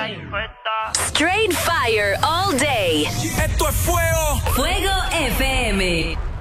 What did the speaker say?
Straight fire all day. Esto es fuego. Fuego FM.